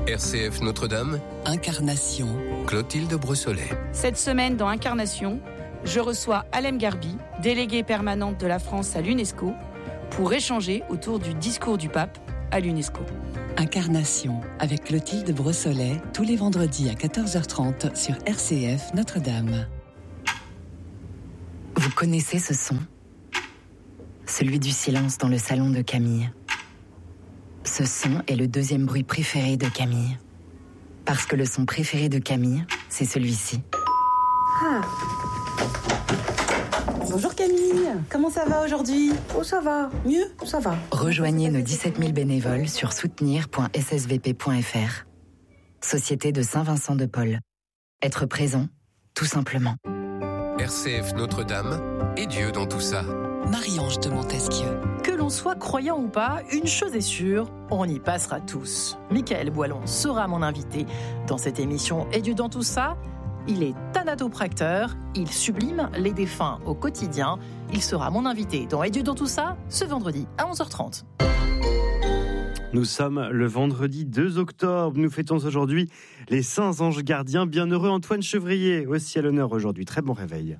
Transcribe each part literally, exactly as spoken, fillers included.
R C F Notre-Dame, Incarnation. Clotilde Brossolet. Cette semaine dans Incarnation, je reçois Alem Garbi, déléguée permanente de la France à l'UNESCO, pour échanger autour du discours du pape à l'UNESCO. Incarnation avec Clotilde Brossolet, tous les vendredis à quatorze heures trente sur R C F Notre-Dame. Vous connaissez ce son ? Celui du silence dans le salon de Camille. Ce son est le deuxième bruit préféré de Camille. Parce que le son préféré de Camille, c'est celui-ci. Ah. Bonjour Camille, comment ça va aujourd'hui ? Oh ça va, mieux, ça va. Rejoignez nos dix-sept mille bénévoles sur soutenir point s s v p point f r. Société de Saint-Vincent de Paul. Être présent, tout simplement. R C F Notre-Dame et Dieu dans tout ça. Marie-Ange de Montesquieu. Que l'on soit croyant ou pas, une chose est sûre, on y passera tous. Michael Boilon sera mon invité dans cette émission Et Dieu dans tout ça. Il est thanatopracteur, il sublime les défunts au quotidien. Il sera mon invité dans Et Dieu dans tout ça ce vendredi à onze heures trente. Nous sommes le vendredi deux octobre. Nous fêtons aujourd'hui les saints anges gardiens. Bienheureux Antoine Chevrier, aussi à l'honneur aujourd'hui. Très bon réveil.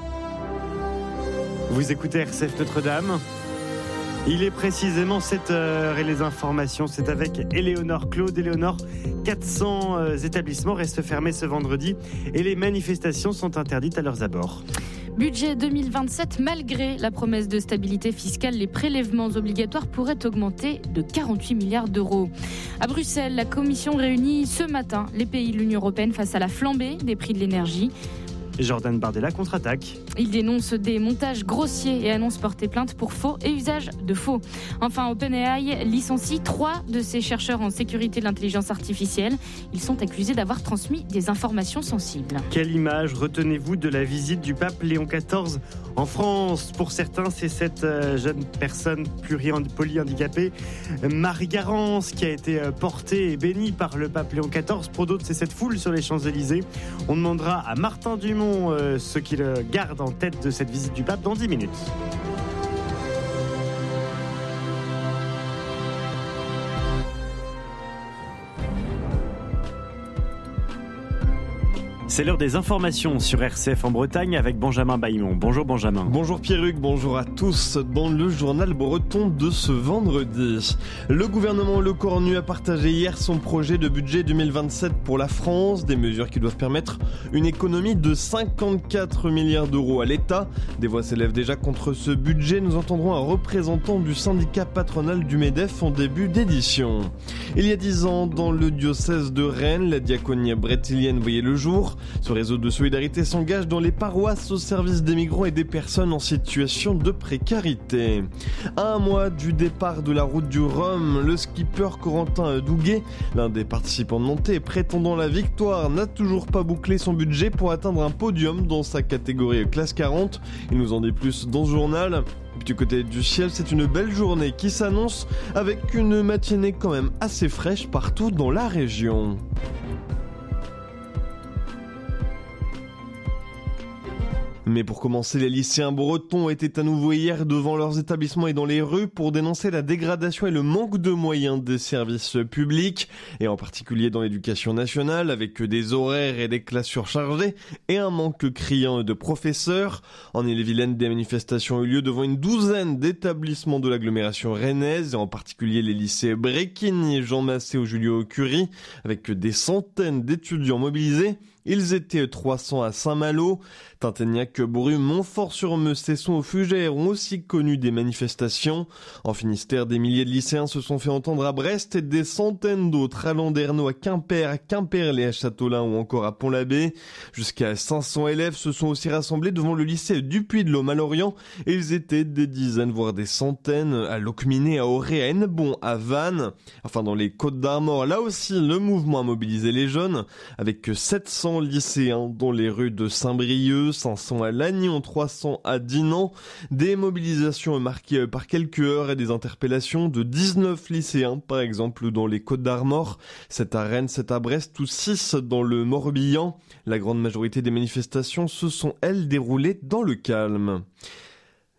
Vous écoutez R C F Notre-Dame. Il est précisément sept heures et les informations, c'est avec Éléonore Claude. Éléonore, quatre cents euh, établissements restent fermés ce vendredi et les manifestations sont interdites à leurs abords. Budget deux mille vingt-sept, malgré la promesse de stabilité fiscale, les prélèvements obligatoires pourraient augmenter de quarante-huit milliards d'euros. À Bruxelles, la Commission réunit ce matin les pays de l'Union européenne face à la flambée des prix de l'énergie. Jordan Bardella contre-attaque. Il dénonce des montages grossiers et annonce porter plainte pour faux et usage de faux. Enfin, OpenAI licencie trois de ses chercheurs en sécurité de l'intelligence artificielle. Ils sont accusés d'avoir transmis des informations sensibles. Quelle image retenez-vous de la visite du pape Léon quatorze en France ? Pour certains, c'est cette euh, jeune personne polyhandicapée, Marie Garance, qui a été euh, portée et bénie par le pape Léon quatorze. Pour d'autres, c'est cette foule sur les Champs-Élysées. On demandera à Martin Dumont euh, ce qu'il garde en tête de cette visite du pape dans dix minutes. C'est l'heure des informations sur R C F en Bretagne avec Benjamin Baillemont. Bonjour Benjamin. Bonjour Pierruc, bonjour à tous. Dans le journal breton de ce vendredi, le gouvernement Le Cornu a partagé hier son projet de budget deux mille vingt-sept pour la France. Des mesures qui doivent permettre une économie de cinquante-quatre milliards d'euros à l'État. Des voix s'élèvent déjà contre ce budget. Nous entendrons un représentant du syndicat patronal du MEDEF en début d'édition. Il y a dix ans, dans le diocèse de Rennes, la diaconie brétilienne voyait le jour. Ce réseau de solidarité s'engage dans les paroisses au service des migrants et des personnes en situation de précarité. À un mois du départ de la route du Rhum, le skipper Corentin Douguet, l'un des participants montés et prétendant la victoire, n'a toujours pas bouclé son budget pour atteindre un podium dans sa catégorie classe quarante. Il nous en dit plus dans ce journal. Du côté du ciel, c'est une belle journée qui s'annonce avec une matinée quand même assez fraîche partout dans la région. Mais pour commencer, les lycéens bretons étaient à nouveau hier devant leurs établissements et dans les rues pour dénoncer la dégradation et le manque de moyens des services publics, et en particulier dans l'éducation nationale, avec des horaires et des classes surchargées et un manque criant de professeurs. En Ille-et-Vilaine, des manifestations ont eu lieu devant une douzaine d'établissements de l'agglomération rennaise, et en particulier les lycées Bréquigny, Jean Massé ou Julio-Curie, avec des centaines d'étudiants mobilisés. Ils étaient trois cents à Saint-Malo. Tinténiac, Bru, Montfort-sur-Meuse, Cesson ou Fugères ont aussi connu des manifestations. En Finistère, des milliers de lycéens se sont fait entendre à Brest et des centaines d'autres à Landerneau, à Quimper, à Quimperlé, à Châteaulin ou encore à Pont-l'Abbé. Jusqu'à cinq cents élèves se sont aussi rassemblés devant le lycée du Puy-de-Dôme à Lorient, et ils étaient des dizaines, voire des centaines à Locminé, à Auray, à Hennebon, à Vannes. Enfin, dans les Côtes-d'Armor, là aussi, le mouvement a mobilisé les jeunes, avec sept cents lycéens dans les rues de Saint-Brieuc, cinq cents à Lannion, trois cents à Dinan. Des mobilisations marquées par quelques heures et des interpellations de dix-neuf lycéens, par exemple dans les Côtes-d'Armor, sept à Rennes, sept à Brest ou six dans le Morbihan. La grande majorité des manifestations se sont, elles, déroulées dans le calme.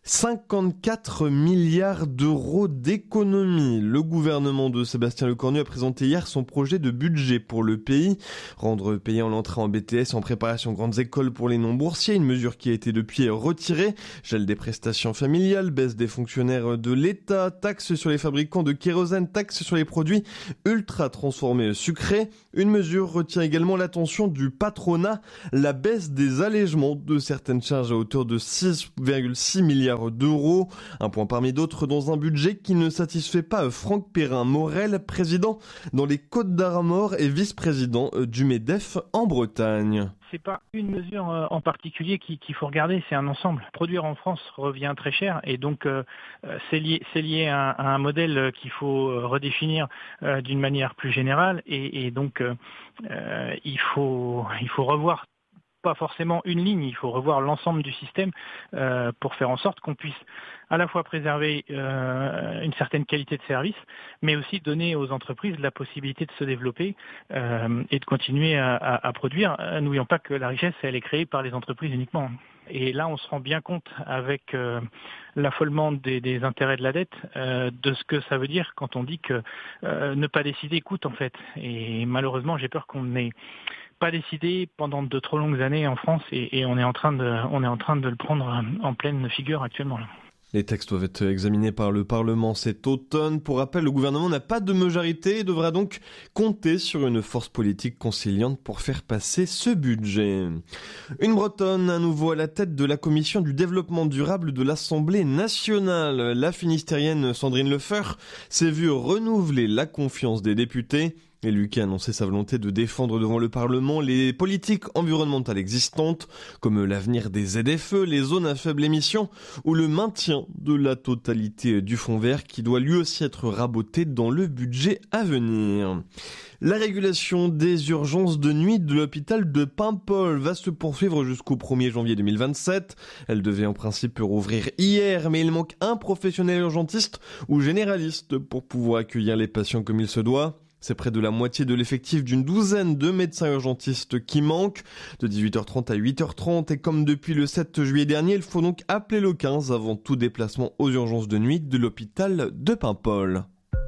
cinquante-quatre milliards d'euros d'économies. Le gouvernement de Sébastien Lecornu a présenté hier son projet de budget pour le pays. Rendre payant l'entrée en B T S en préparation grandes écoles pour les non-boursiers, une mesure qui a été depuis retirée. Gel des prestations familiales, baisse des fonctionnaires de l'État, taxes sur les fabricants de kérosène, taxes sur les produits ultra transformés sucrés. Une mesure retient également l'attention du patronat, la baisse des allègements de certaines charges à hauteur de six virgule six milliards d'euros. Un point parmi d'autres dans un budget qui ne satisfait pas Franck Perrin-Morel, président dans les Côtes-d'Armor et vice-président du MEDEF en Bretagne. C'est pas une mesure en particulier qu'il faut regarder, c'est un ensemble. Produire en France revient très cher et donc euh, c'est lié, c'est lié à, à un modèle qu'il faut redéfinir euh, d'une manière plus générale et, et donc euh, euh, il faut il faut revoir pas forcément une ligne, il faut revoir l'ensemble du système euh, pour faire en sorte qu'on puisse à la fois préserver euh, une certaine qualité de service, mais aussi donner aux entreprises la possibilité de se développer euh, et de continuer à, à, à produire. N'oublions pas que la richesse, elle est créée par les entreprises uniquement. Et là, on se rend bien compte avec euh, l'affolement des, des intérêts de la dette euh, de ce que ça veut dire quand on dit que euh, ne pas décider coûte en fait. Et malheureusement, j'ai peur qu'on n'ait pas décidé pendant de trop longues années en France et, et on est en train de, on est en train de le prendre en pleine figure actuellement là. Les textes doivent être examinés par le Parlement cet automne. Pour rappel, le gouvernement n'a pas de majorité et devra donc compter sur une force politique conciliante pour faire passer ce budget. Une Bretonne à nouveau à la tête de la commission du développement durable de l'Assemblée nationale. La finistérienne Sandrine Lefeur s'est vue renouveler la confiance des députés. L'élu qui a annoncé sa volonté de défendre devant le Parlement les politiques environnementales existantes, comme l'avenir des Z F E, les zones à faible émission, ou le maintien de la totalité du fonds vert qui doit lui aussi être raboté dans le budget à venir. La régulation des urgences de nuit de l'hôpital de Paimpol va se poursuivre jusqu'au premier janvier deux mille vingt-sept. Elle devait en principe rouvrir hier, mais il manque un professionnel urgentiste ou généraliste pour pouvoir accueillir les patients comme il se doit. C'est près de la moitié de l'effectif d'une douzaine de médecins urgentistes qui manquent, de dix-huit heures trente à huit heures trente. Et comme depuis le sept juillet dernier, il faut donc appeler le quinze avant tout déplacement aux urgences de nuit de l'hôpital de Paimpol.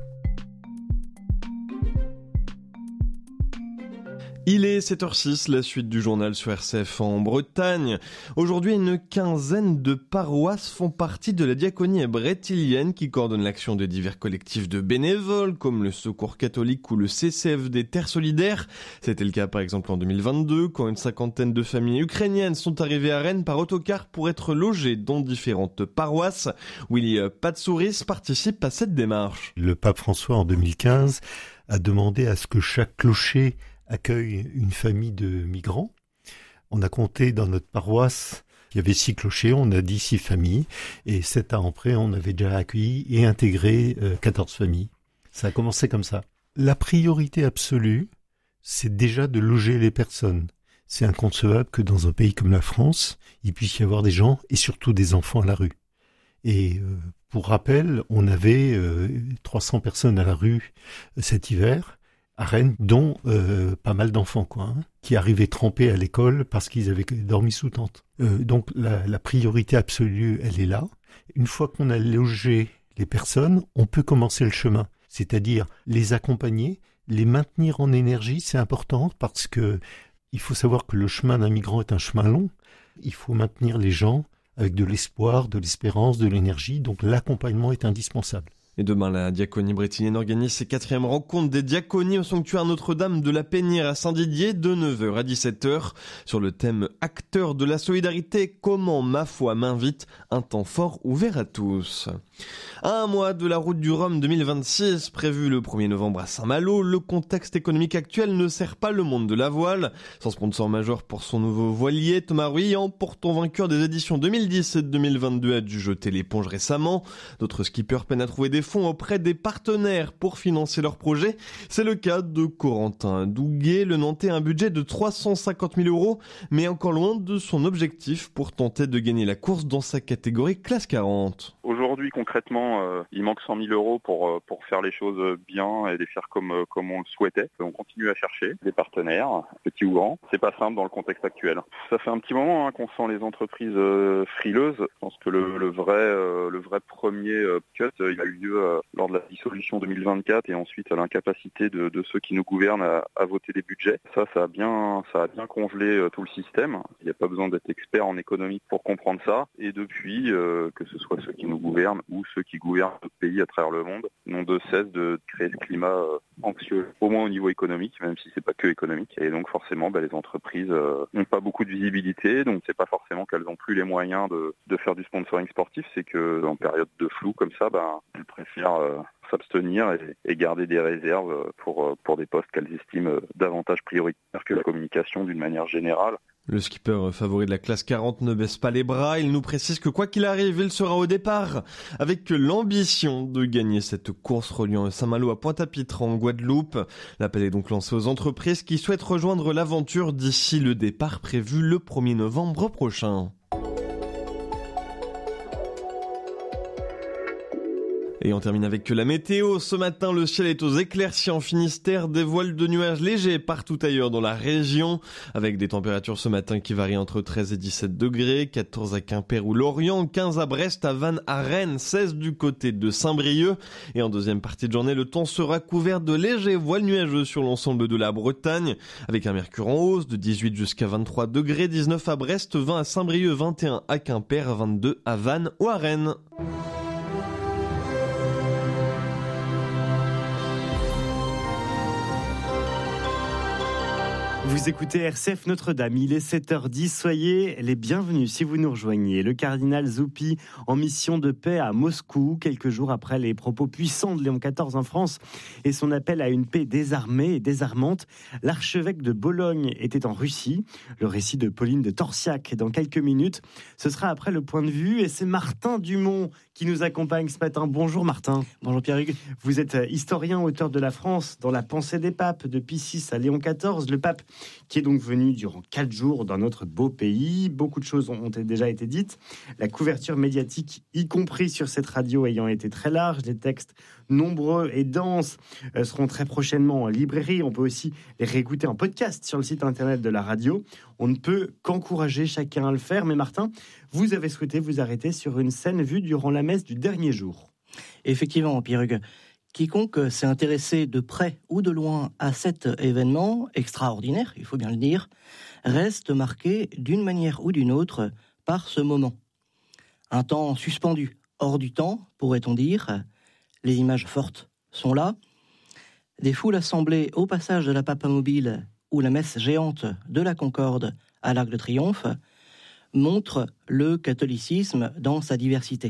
Il est sept heures six, la suite du journal sur R C F en Bretagne. Aujourd'hui, une quinzaine de paroisses font partie de la diaconie brétilienne qui coordonne l'action de divers collectifs de bénévoles comme le Secours catholique ou le C C F des Terres solidaires. C'était le cas par exemple en deux mille vingt-deux quand une cinquantaine de familles ukrainiennes sont arrivées à Rennes par autocar pour être logées dans différentes paroisses. Willy Patsouris participe à cette démarche. Le pape François en deux mille quinze a demandé à ce que chaque clocher accueille une famille de migrants. On a compté dans notre paroisse, il y avait six clochers, on a dit six familles, et sept ans après, on avait déjà accueilli et intégré euh, quatorze familles. Ça a commencé comme ça. La priorité absolue, c'est déjà de loger les personnes. C'est inconcevable que dans un pays comme la France, il puisse y avoir des gens, et surtout des enfants à la rue. Et euh, pour rappel, on avait euh, trois cents personnes à la rue euh, cet hiver, à Rennes, dont euh, pas mal d'enfants, quoi, hein, qui arrivaient trempés à l'école parce qu'ils avaient dormi sous tente. Euh, donc la, la priorité absolue, elle est là. Une fois qu'on a logé les personnes, on peut commencer le chemin, c'est-à-dire les accompagner, les maintenir en énergie, c'est important parce que il faut savoir que le chemin d'un migrant est un chemin long. Il faut maintenir les gens avec de l'espoir, de l'espérance, de l'énergie, donc l'accompagnement est indispensable. Et demain, la diaconie brétilienne organise ses quatrièmes rencontres des diaconies au sanctuaire Notre-Dame de la Pénière à Saint-Didier de neuf heures à dix-sept heures sur le thème « Acteurs de la solidarité, comment ma foi m'invite ?» Un temps fort ouvert à tous. À un mois de la route du Rhum deux mille vingt-six, prévu le premier novembre à Saint-Malo, le contexte économique actuel ne sert pas le monde de la voile. Sans sponsor majeur pour son nouveau voilier, Thomas Ruyant, pourtant vainqueur des éditions deux mille dix et deux mille vingt-deux, a dû jeter l'éponge récemment. D'autres skippers peinent à trouver des fonds auprès des partenaires pour financer leurs projets. C'est le cas de Corentin Douguet. Le Nantais a un budget de trois cent cinquante mille euros, mais encore loin de son objectif pour tenter de gagner la course dans sa catégorie classe quarante. Aujourd'hui, concrètement, euh, il manque cent mille euros pour, euh, pour faire les choses bien et les faire comme, euh, comme on le souhaitait. On continue à chercher des partenaires, petits ou grands. C'est pas simple dans le contexte actuel. Ça fait un petit moment hein, qu'on sent les entreprises euh, frileuses. Je pense que le, le vrai euh, le vrai premier euh, cut, euh, il a eu lieu euh, lors de la dissolution deux mille vingt-quatre et ensuite à l'incapacité de, de ceux qui nous gouvernent à, à voter des budgets. Ça, ça a bien, ça a bien congelé euh, tout le système. Il n'y a pas besoin d'être expert en économie pour comprendre ça. Et depuis, euh, que ce soit ceux qui nous gouvernent ou ceux qui gouvernent d'autres pays à travers le monde, n'ont de cesse de créer ce climat euh, anxieux, au moins au niveau économique, même si c'est pas que économique. Et donc forcément, bah, les entreprises euh, n'ont pas beaucoup de visibilité, donc c'est pas forcément qu'elles n'ont plus les moyens de, de faire du sponsoring sportif, c'est que en période de flou comme ça, bah, elles préfèrent euh, s'abstenir et, et garder des réserves pour, pour des postes qu'elles estiment davantage prioritaires que la communication d'une manière générale. Le skipper favori de la classe quarante ne baisse pas les bras. Il nous précise que quoi qu'il arrive, il sera au départ avec l'ambition de gagner cette course reliant Saint-Malo à Pointe-à-Pitre en Guadeloupe. L'appel est donc lancé aux entreprises qui souhaitent rejoindre l'aventure d'ici le départ prévu le premier novembre prochain. Et on termine avec la météo. Ce matin, le ciel est aux éclaircies en Finistère, des voiles de nuages légers partout ailleurs dans la région, avec des températures ce matin qui varient entre treize et dix-sept degrés, quatorze à Quimper ou Lorient, quinze à Brest, à Vannes, à Rennes, seize du côté de Saint-Brieuc. Et en deuxième partie de journée, le temps sera couvert de légers voiles nuageux sur l'ensemble de la Bretagne, avec un mercure en hausse de dix-huit jusqu'à vingt-trois degrés, dix-neuf à Brest, vingt à Saint-Brieuc, vingt et un à Quimper, vingt-deux à Vannes ou à Rennes. Vous écoutez R C F Notre-Dame, il est sept heures dix, soyez les bienvenus si vous nous rejoignez. Le cardinal Zuppi en mission de paix à Moscou, quelques jours après les propos puissants de Léon quatorze en France et son appel à une paix désarmée et désarmante. L'archevêque de Bologne était en Russie, le récit de Pauline de Torsiac dans quelques minutes. Ce sera après le point de vue et c'est Martin Dumont qui nous accompagne ce matin. Bonjour Martin. Bonjour Pierre-Hugues. Vous êtes historien, auteur de La France dans la pensée des papes, de Pie six à Léon quatorze, le pape qui est donc venu durant quatre jours dans notre beau pays. Beaucoup de choses ont déjà été dites. La couverture médiatique, y compris sur cette radio, ayant été très large. Les textes nombreux et denses seront très prochainement en librairie. On peut aussi les réécouter en podcast sur le site internet de la radio. On ne peut qu'encourager chacun à le faire. Mais Martin, vous avez souhaité vous arrêter sur une scène vue durant la messe du dernier jour. Effectivement, Pierre-Hugues. Quiconque s'est intéressé de près ou de loin à cet événement extraordinaire, il faut bien le dire, reste marqué d'une manière ou d'une autre par ce moment. Un temps suspendu, hors du temps, pourrait-on dire. Les images fortes sont là. Des foules assemblées au passage de la Papamobile ou la messe géante de la Concorde à l'Arc de Triomphe montrent le catholicisme dans sa diversité.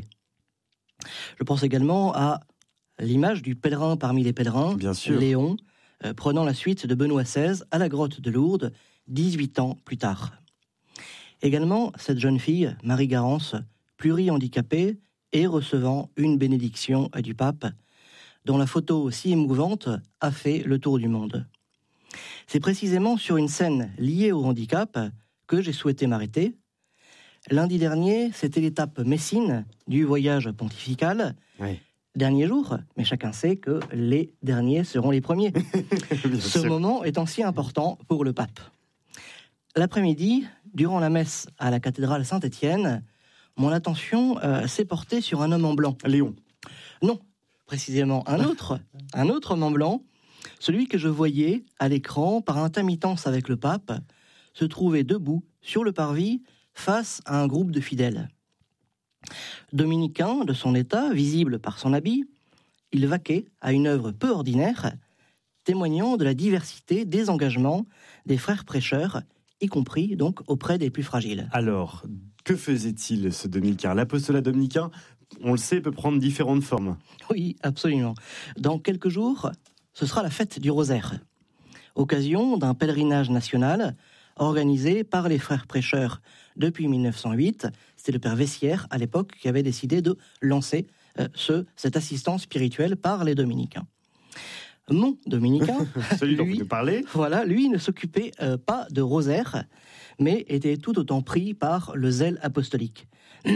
Je pense également à l'image du pèlerin parmi les pèlerins, Bien sûr. Léon, euh, prenant la suite de Benoît seize à la grotte de Lourdes, dix-huit ans plus tard. Également, cette jeune fille, Marie Garance, pluri-handicapée et recevant une bénédiction du pape, dont la photo si émouvante a fait le tour du monde. C'est précisément sur une scène liée au handicap que j'ai souhaité m'arrêter. Lundi dernier, c'était l'étape Messine du voyage pontifical. Oui. Dernier jour, mais chacun sait que les derniers seront les premiers. Ce sûr. Moment étant si important pour le pape. L'après-midi, durant la messe à la cathédrale Saint-Étienne, mon attention euh, s'est portée sur un homme en blanc. Léon. Non, précisément un autre, un autre homme en blanc, celui que je voyais à l'écran par intermittence avec le pape, se trouvait debout sur le parvis face à un groupe de fidèles. Dominicain de son état, visible par son habit, il vaquait à une œuvre peu ordinaire, témoignant de la diversité des engagements des frères prêcheurs, y compris donc auprès des plus fragiles. Alors, que faisait-il ce dominicain ? L'apostolat dominicain, on le sait, peut prendre différentes formes. Oui, absolument. Dans quelques jours, ce sera la fête du rosaire, occasion d'un pèlerinage national organisé par les frères prêcheurs depuis mille neuf cent huit. C'était le père Vessière, à l'époque, qui avait décidé de lancer euh, ce, cette assistance spirituelle par les dominicains. Mon dominicain, celui dont lui, vous nous parlez, voilà, lui ne s'occupait euh, pas de rosaire, mais était tout autant pris par le zèle apostolique.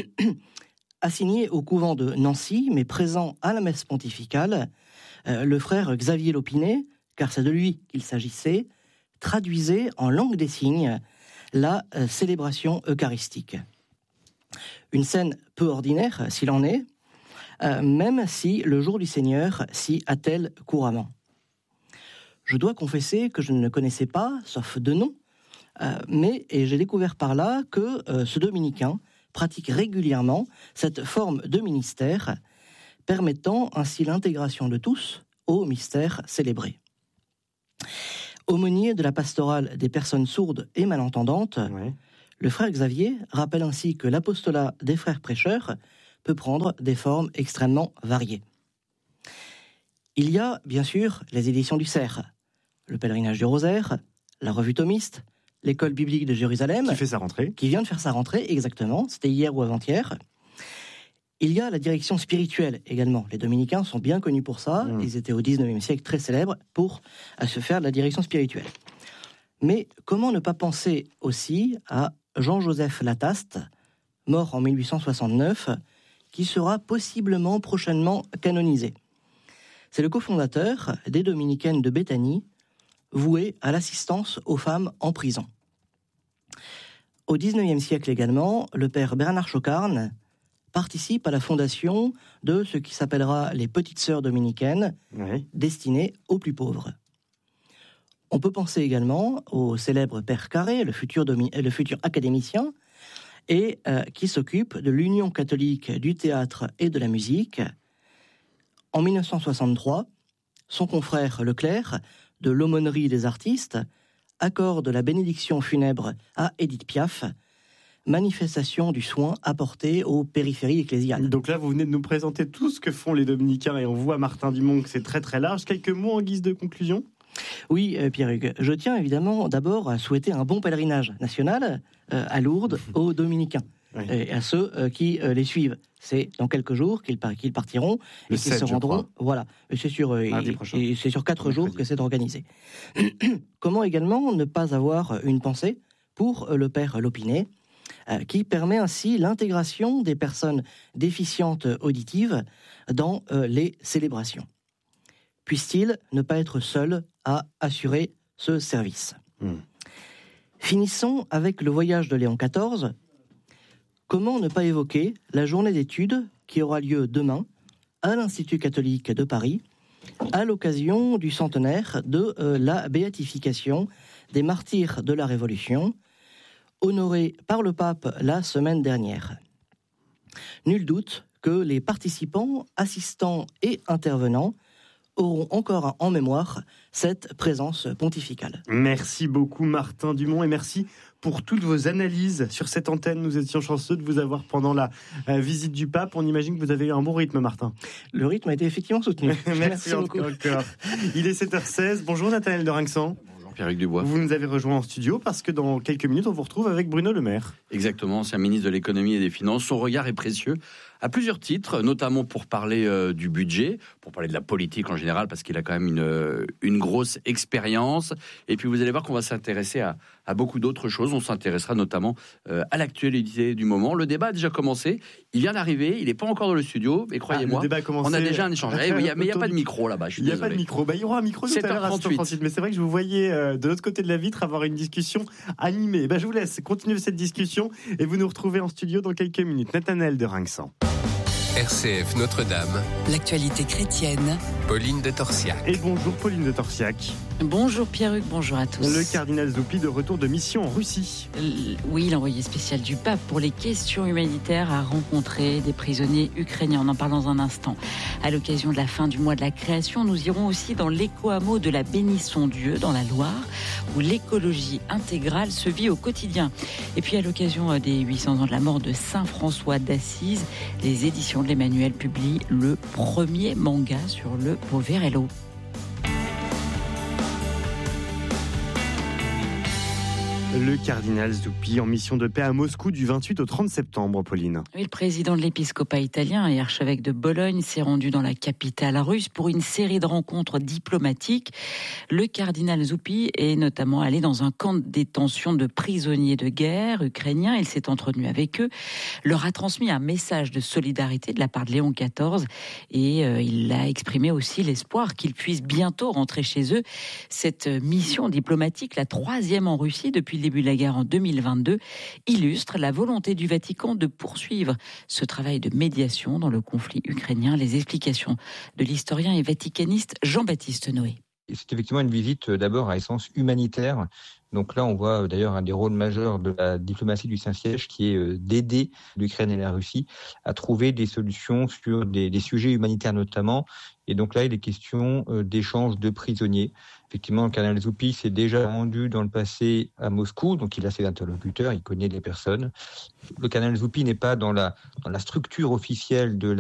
Assigné au couvent de Nancy, mais présent à la messe pontificale, euh, le frère Xavier Lopinet, car c'est de lui qu'il s'agissait, traduisait en langue des signes la euh, célébration eucharistique. Une scène peu ordinaire, s'il en est, euh, même si le jour du Seigneur s'y attelle couramment. Je dois confesser que je ne le connaissais pas, sauf de nom, euh, mais et j'ai découvert par là que euh, ce dominicain pratique régulièrement cette forme de ministère, permettant ainsi l'intégration de tous au mystère célébré. Aumônier de la pastorale des personnes sourdes et malentendantes, ouais. Le frère Xavier rappelle ainsi que l'apostolat des frères prêcheurs peut prendre des formes extrêmement variées. Il y a, bien sûr, les éditions du Cerf, le pèlerinage du Rosaire, la revue thomiste, l'école biblique de Jérusalem... Qui fait sa rentrée. Qui vient de faire sa rentrée, exactement, c'était hier ou avant-hier. Il y a la direction spirituelle également. Les dominicains sont bien connus pour ça. Mmh. Ils étaient au dix-neuvième siècle très célèbres pour à se faire de la direction spirituelle. Mais comment ne pas penser aussi à Jean-Joseph Lataste, mort en mille huit cent soixante-neuf, qui sera possiblement prochainement canonisé. C'est le cofondateur des Dominicaines de Béthanie, voué à l'assistance aux femmes en prison. Au dix-neuvième siècle également, le père Bernard Chocarne participe à la fondation de ce qui s'appellera les Petites Sœurs dominicaines, oui. Destinées aux plus pauvres. On peut penser également au célèbre père Carré, le futur, domi- le futur académicien, et euh, qui s'occupe de l'Union catholique du théâtre et de la musique. En mille neuf cent soixante-trois, son confrère Leclerc, de l'aumônerie des artistes, accorde la bénédiction funèbre à Édith Piaf, manifestation du soin apporté aux périphéries ecclésiales. Donc là, vous venez de nous présenter tout ce que font les dominicains et on voit, Martin Dumont, que c'est très très large. Quelques mots en guise de conclusion ? Oui, euh, Pierre-Hugues, je tiens évidemment d'abord à souhaiter un bon pèlerinage national euh, à Lourdes aux dominicains. Oui. Et à ceux euh, qui euh, les suivent. C'est dans quelques jours qu'ils, par- qu'ils partiront Le et qu'ils sept, se rendront. Voilà, et c'est sur, euh, et, et c'est sur quatre jours que c'est organisé. Comment également ne pas avoir une pensée pour euh, le père Lopinet, euh, qui permet ainsi l'intégration des personnes déficientes auditives dans euh, les célébrations. Puisse-t-il ne pas être seul à assurer ce service. Mmh. Finissons avec le voyage de Léon quatorze. Comment ne pas évoquer la journée d'études qui aura lieu demain à l'Institut catholique de Paris, à l'occasion du centenaire de euh, la béatification des martyrs de la Révolution, honorés par le pape la semaine dernière. Nul doute que les participants, assistants et intervenants auront encore en mémoire cette présence pontificale. Merci beaucoup Martin Dumont et merci pour toutes vos analyses sur cette antenne. Nous étions chanceux de vous avoir pendant la euh, visite du pape. On imagine que vous avez eu un bon rythme, Martin. Le rythme a été effectivement soutenu. Merci, Merci beaucoup. Encore. Il est sept heures seize. Bonjour Nathanaël de Rinxan. Pierre-Hugues Dubois. Vous nous avez rejoint en studio parce que dans quelques minutes, on vous retrouve avec Bruno Le Maire. Exactement, ancien ministre de l'économie et des finances. Son regard est précieux à plusieurs titres, notamment pour parler euh, du budget, pour parler de la politique en général, parce qu'il a quand même une, euh, une grosse expérience. Et puis vous allez voir qu'on va s'intéresser à, à beaucoup d'autres choses. On s'intéressera notamment euh, à l'actualité du moment. Le débat a déjà commencé. Il vient d'arriver. Il n'est pas encore dans le studio, mais croyez-moi, ah, on a déjà un échange. Eh, mais il n'y a, a pas de micro là-bas. Je suis il n'y a désolé. pas de micro. Bah, il y aura un micro tout à l'heure à sept heures trente-huit. Mais c'est vrai que je vous voyais euh, de l'autre côté de la vitre avoir une discussion animée. Bah, je vous laisse continuer cette discussion et vous nous retrouvez en studio dans quelques minutes. Nathanaël de Rinxan. R C F Notre-Dame. L'actualité chrétienne. Pauline de Torsiac. Et bonjour Pauline de Torsiac. Bonjour Pierre-Hugues, bonjour à tous. Le cardinal Zuppi de retour de mission en Russie. L- oui, l'envoyé spécial du pape pour les questions humanitaires a rencontré des prisonniers ukrainiens. On en parle dans un instant. À l'occasion de la fin du mois de la création, nous irons aussi dans l'éco-hameau de la Bénisson-Dieu, dans la Loire, où l'écologie intégrale se vit au quotidien. Et puis à l'occasion des huit cents ans de la mort de Saint François d'Assise, les éditions de l'Emmanuel publient le premier manga sur le Poverello. Le cardinal Zuppi en mission de paix à Moscou du vingt-huit au trente septembre, Pauline. Oui, le président de l'épiscopat italien et archevêque de Bologne s'est rendu dans la capitale russe pour une série de rencontres diplomatiques. Le cardinal Zuppi est notamment allé dans un camp de détention de prisonniers de guerre ukrainiens. Il s'est entretenu avec eux, leur a transmis un message de solidarité de la part de Léon quatorze et euh, il a exprimé aussi l'espoir qu'ils puissent bientôt rentrer chez eux. Cette mission diplomatique, la troisième en Russie depuis le début de la guerre en deux mille vingt-deux, illustre la volonté du Vatican de poursuivre ce travail de médiation dans le conflit ukrainien. Les explications de l'historien et vaticaniste Jean-Baptiste Noé. C'est effectivement une visite d'abord à essence humanitaire. Donc là, on voit d'ailleurs un des rôles majeurs de la diplomatie du Saint-Siège qui est d'aider l'Ukraine et la Russie à trouver des solutions sur des, des sujets humanitaires notamment. Et donc là, il est question d'échange de prisonniers. Effectivement, le cardinal Zuppi s'est déjà rendu dans le passé à Moscou, donc il a ses interlocuteurs, il connaît les personnes. Le cardinal Zuppi n'est pas dans la, dans la structure officielle de la